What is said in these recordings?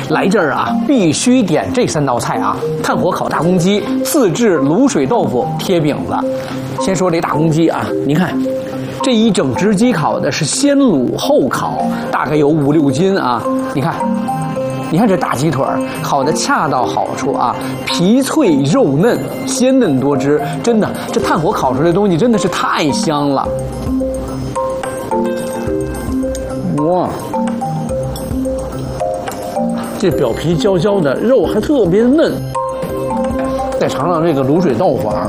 来这儿啊，必须点这3道菜啊：炭火烤大公鸡、自制卤水豆腐、贴饼子。先说这大公鸡啊，您看，这一整只鸡烤的是先卤后烤，大概有5、6斤啊。你看这大鸡腿烤的恰到好处啊，皮脆肉嫩，鲜嫩多汁，真的，这炭火烤出来的东西真的是太香了。哇，这表皮焦焦的，肉还特别嫩。再尝尝这个卤水豆腐啊。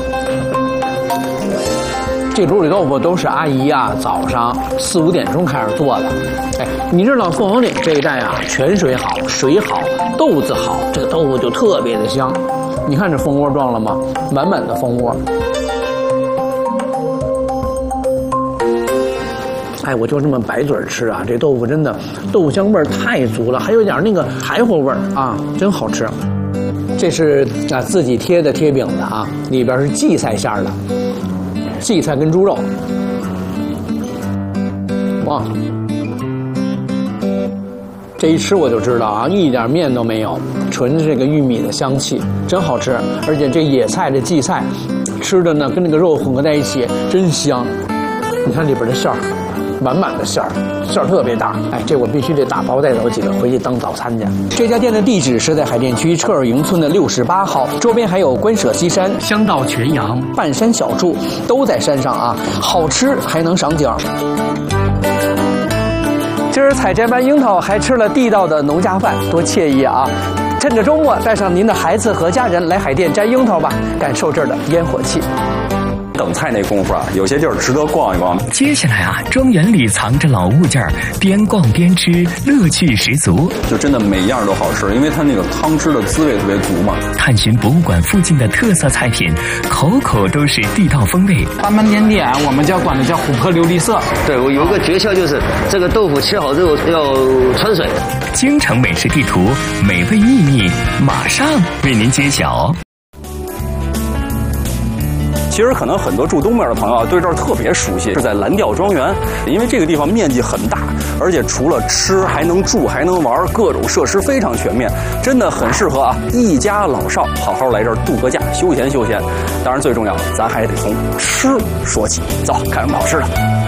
这卤水豆腐都是阿姨啊，早上4、5点钟开始做的。哎，你知道凤凰岭这一带啊，泉水好，水好，豆子好，这个豆腐就特别的香。你看这蜂窝状了吗？满满的蜂窝。哎，我就这么白嘴吃啊，这豆腐真的豆腐香味儿太足了，还有点那个柴火味儿啊，真好吃。这是啊自己贴的贴饼子啊，里边是荠菜馅儿的。荠菜跟猪肉，哇！这一吃我就知道啊，一点面都没有，纯这个玉米的香气，真好吃。而且这野菜这荠菜，吃的呢跟那个肉混合在一起，真香。你看里边的馅儿，满满的馅儿特别大。哎，这我必须得打包带走几个回去当早餐去。这家店的地址是在海淀区彻尔营村的68号，周边还有关舍西山、香道全羊、半山小筑，都在山上啊，好吃还能赏景。今儿采摘完樱桃，还吃了地道的农家饭，多惬意啊！趁着周末，带上您的孩子和家人来海淀摘樱桃吧，感受这儿的烟火气。 等菜那功夫啊，有些地儿值得逛一逛。 接下来啊，庄园里藏着老物件，边逛边吃，乐趣十足。 就真的每一样都好吃，因为它那个汤汁的滋味特别足嘛。 探寻博物馆附近的特色菜品，口口都是地道风味。 大满点点，我们管它叫琥珀琉璃色。 对，我有一个诀窍，就是这个豆腐切好之后要穿水。 京城美食地图，美味秘密，马上为您揭晓。 其实可能很多住东边的朋友对这儿特别熟悉，是在蓝调庄园，因为这个地方面积很大，而且除了吃还能住还能玩，各种设施非常全面，真的很适合啊一家老少好好来这儿度个假，休闲休闲。当然最重要的，咱还得从吃说起。走，看什么好吃的。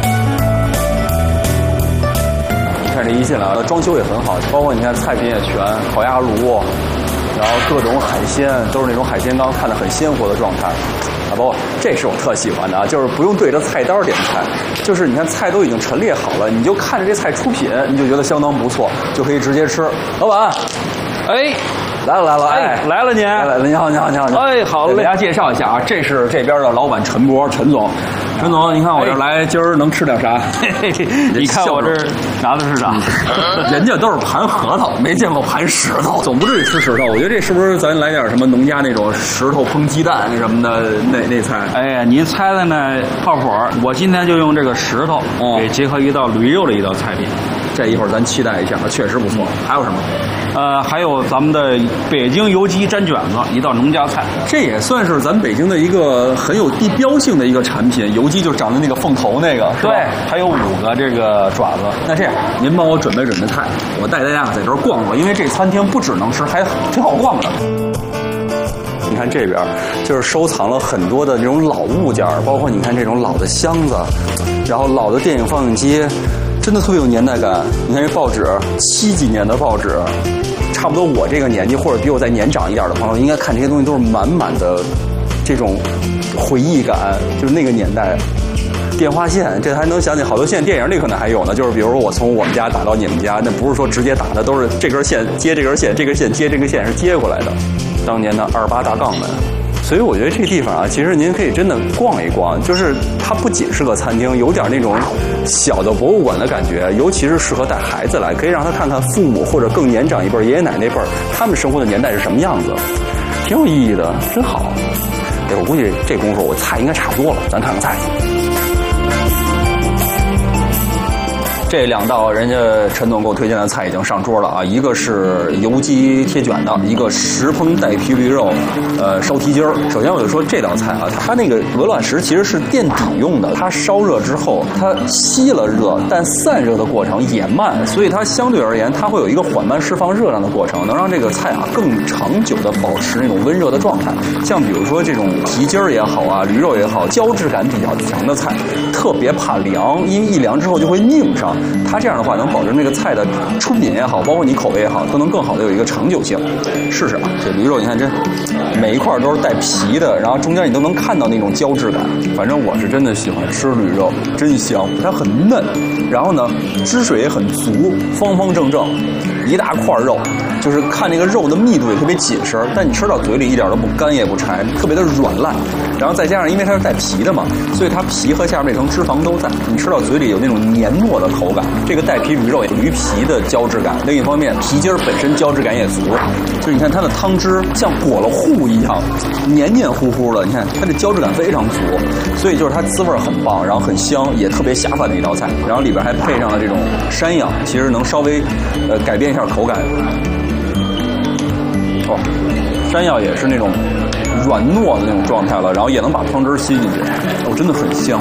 你看这一进来，装修也很好，包括你看菜品也全，烤鸭炉，然后各种海鲜都是那种海鲜缸，看得很鲜活的状态。啊，包括这是我特喜欢的啊，就是不用对着菜单点菜，就是你看菜都已经陈列好了，你就看着这菜出品，你就觉得相当不错，就可以直接吃。老板，哎，来了，哎，来了您，你好，哎，好嘞，给大家介绍一下啊，这是这边的老板陈博，陈总，你看我这来，今儿能吃点啥？你看我这拿的是啥？人家都是盘核桃，没见过盘石头，总不至于吃石头。我觉得这是不是咱来点什么农家那种石头烹鸡蛋什么的那菜？ 哎，您猜的呢靠谱。我今天就用这个石头给结合一道驴肉的一道菜品。 这一会儿咱期待一下，确实不错。还有什么？ 还有咱们的北京油鸡蘸卷子，一道农家菜。 这也算是咱北京的一个很有地标性的一个产品。油鸡就长的那个凤头那个， 对，还有5个这个爪子。 那这样，您帮我准备菜，我带大家在这儿逛逛，因为这餐厅不只能吃，还挺好逛的。你看这边就是收藏了很多的这种老物件，包括你看这种老的箱子，然后老的电影放映机，真的特别有年代感。你看这报纸，70几年的报纸，差不多我这个年纪或者比我再年长一点的朋友，应该看这些东西都是满满的这种回忆感，就是那个年代。电话线，这还能想起好多现在电影里可能还有呢，就是比如说我从我们家打到你们家，那不是说直接打的，都是这根线接这根线，这根线接这根线是接过来的。当年的28大杠门，所以我觉得这地方啊，其实您可以真的逛一逛，就是它不仅是个餐厅，有点那种小的博物馆的感觉，尤其是适合带孩子来，可以让他看看父母或者更年长一辈爷爷奶奶辈他们生活的年代是什么样子，挺有意义的，真好。哎，我估计这功夫我菜应该差不多了，咱看看菜去。 这2道人家陈总给我推荐的菜已经上桌了啊，一个是油鸡贴卷的，一个石烹带皮驴肉，烧蹄筋儿。首先我就说这道菜啊，它那个鹅卵石其实是垫底用的，它烧热之后，它吸了热，但散热的过程也慢，所以它相对而言，它会有一个缓慢释放热量的过程，能让这个菜啊更长久的保持那种温热的状态。像比如说这种蹄筋儿也好啊，驴肉也好，胶质感比较强的菜，特别怕凉，因为一凉之后就会拧上。它这样的话能保证这个菜的出品也好，包括你口味也好，都能更好的有一个长久性。试试啊，这驴肉你看这每一块都是带皮的，然后中间你都能看到那种胶质感。反正我是真的喜欢吃驴肉，真香，它很嫩，然后呢汁水也很足，方方正正，一大块肉，就是看那个肉的密度也特别紧实，但你吃到嘴里一点都不干也不柴，特别的软烂。然后再加上因为它是带皮的嘛，所以它皮和下面那层脂肪都在，你吃到嘴里有那种黏糯的口感。这个带皮驴肉驴皮的胶质感，另一方面皮筋本身胶质感也足，就是你看它的汤汁像裹了糊一样，黏黏糊糊的，你看它的胶质感非常足，所以就是它滋味很棒，然后很香，也特别下饭的一道菜。然后里边还配上了这种山药，其实能稍微改变一下口感。哦，山药也是那种软糯的那种状态了，然后也能把汤汁吸进去，哦，真的很香。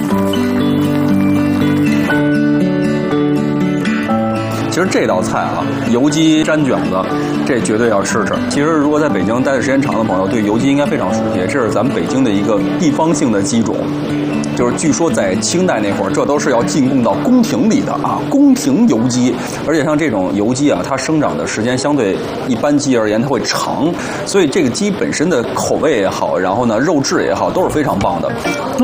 其实这道菜啊，油鸡蘸卷子，这绝对要吃吃。其实如果在北京待的时间长的朋友，对油鸡应该非常熟悉，这是咱们北京的一个地方性的鸡种。就是据说在清代那会儿，这都是要进贡到宫廷里的啊，宫廷油鸡。而且像这种油鸡啊，它生长的时间相对一般鸡而言，它会长，所以这个鸡本身的口味也好，然后呢肉质也好，都是非常棒的。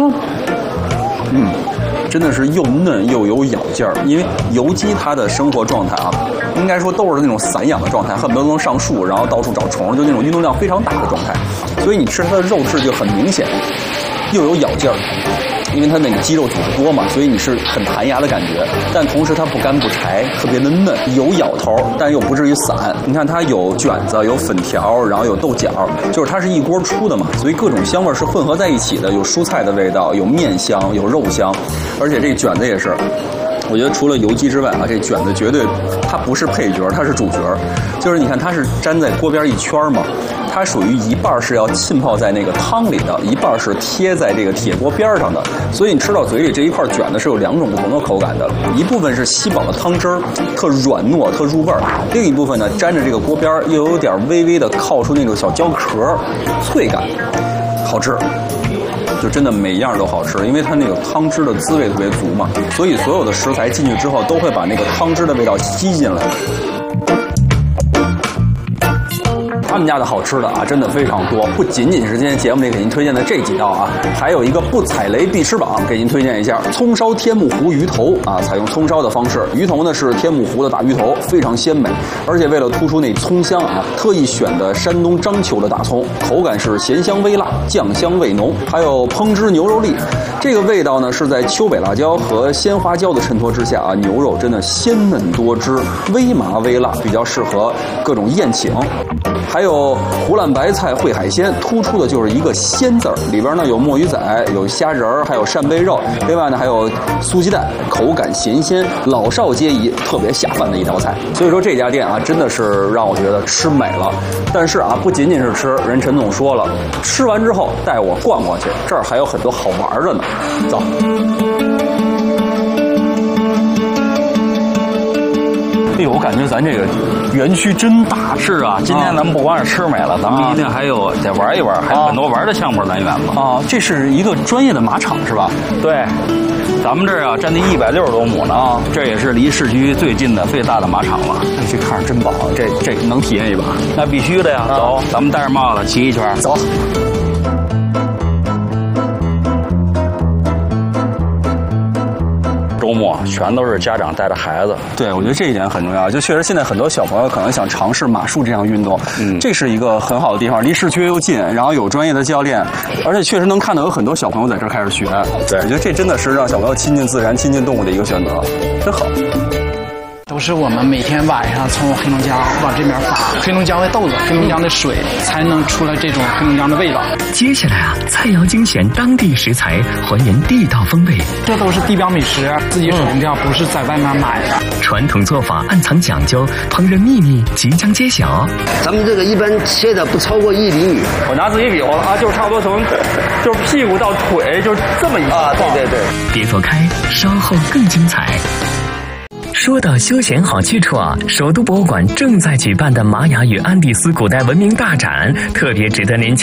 真的是又嫩又有咬劲儿，因为油鸡它的生活状态啊，应该说都是那种散养的状态，恨不得能上树，然后到处找虫，就那种运动量非常大的状态，所以你吃它的肉质就很明显，又有咬劲儿。因为它那个肌肉组织多嘛，所以你是很弹牙的感觉，但同时它不干不柴，特别的嫩，有咬头，但又不至于散。你看它有卷子，有粉条，然后有豆角，就是它是一锅出的嘛，所以各种香味是混合在一起的，有蔬菜的味道，有面香，有肉香，而且这卷子也是。我觉得除了油鸡之外啊，这卷子绝对它不是配角，它是主角。就是你看它是粘在锅边一圈嘛，它属于一半是要浸泡在那个汤里的，一半是贴在这个铁锅边上的。所以你吃到嘴里这一块卷子是有2种不同的口感的，一部分是吸饱了汤汁儿，特软糯，特入味儿；另一部分呢沾着这个锅边又有点微微的靠出那种小焦壳，脆感，好吃。就真的每样都好吃，因为它那个汤汁的滋味特别足嘛，所以所有的食材进去之后都会把那个汤汁的味道吸进来。他们家的好吃的啊，真的非常多，不仅仅是今天节目里给您推荐的这几道啊，还有一个不踩雷必吃榜，给您推荐一下葱烧天目湖鱼头啊，采用葱烧的方式，鱼头呢是天目湖的大鱼头，非常鲜美，而且为了突出那葱香啊，特意选的山东章丘的大葱，口感是咸香微辣，酱香味浓，还有烹制牛肉粒，这个味道呢是在秋北辣椒和鲜花椒的衬托之下啊，牛肉真的鲜嫩多汁，微麻微辣，比较适合各种宴请。还有湖南白菜烩海鲜，突出的就是一个鲜字儿，里边呢有墨鱼仔，有虾仁儿，还有扇贝肉，另外呢还有酥鸡蛋，口感咸鲜，老少皆宜，特别下饭的一道菜。所以说这家店啊，真的是让我觉得吃美了。但是啊，不仅仅是吃，人陈总说了，吃完之后带我逛逛去，这儿还有很多好玩的呢。走。哎呦，我感觉咱这个园区真大。 是啊，今天咱们不光是吃美了，咱们一定还有得玩一玩，还有很多玩的项目来源嘛。 啊，这是一个专业的马场是吧？ 对，咱们这儿啊占地160多亩呢，这也是离市区最近的最大的马场了。 哎，这看着真棒，这能体验一把？ 那必须的呀！走，咱们戴着帽子骑一圈， 走。 周末全都是家长带着孩子。 对，我觉得这一点很重要。就确实现在很多小朋友可能想尝试马术这项运动，这是一个很好的地方，离市区又近，然后有专业的教练，而且确实能看到有很多小朋友在这儿开始学。对，我觉得这真的是让小朋友亲近自然、亲近动物的一个选择，真好。 都是我们每天晚上从黑龙江往这边发，黑龙江的豆子，黑龙江的水，才能出来这种黑龙江的味道。 接下来啊，菜肴精选当地食材，还原地道风味。 这都是地标美食，自己手工调，不是在外面买的。 传统做法暗藏讲究，烹饪秘密即将揭晓。 咱们这个一般切的不超过1厘米。 我拿自己比划啊，就是差不多从就是屁股到腿就是这么一啊，对。 别走开，稍后更精彩。说到休闲好去处啊，首都博物馆正在举办的玛雅与安第斯古代文明大展，特别值得您